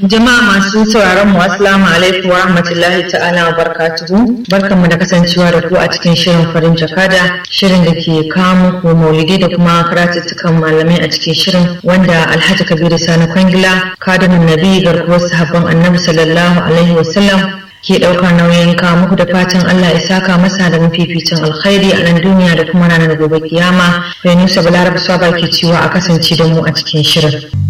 Jama'a masu sauraron mu assalamu alaikum wa rahmatullahi ta'ala wa barakatuhu. Barkanmu da kasancewa da ku a cikin shirin farin jakada, shirin da ke kawo muku maulidi da kuma karatuttukan malamai a cikin shirin wanda Alhaji Kabiru Sani Kwangila, kadamin Nabi garkuwar sahabban Annabi sallallahu alaihi wasallam ke ɗaukar nauyin kawo muku da fatan Allah ya saka masa da mafificin alkhairi a nan duniya da kuma ranar gobe kiyama. Nusa Balarabe Swaba ke cewa a kasance da mu a cikin shirin.